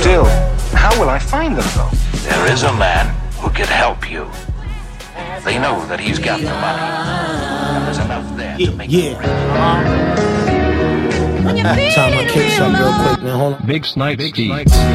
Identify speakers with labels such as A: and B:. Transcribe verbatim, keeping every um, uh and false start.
A: Still, how will I find them, though?
B: There is a man who could help you. They know that he's got the money. And there's enough there
C: yeah,
B: to make
C: yeah.
B: it rich.
C: Uh-huh. Time my case up real quick, man. Hold on.
D: Big Snipe, Big Snipe.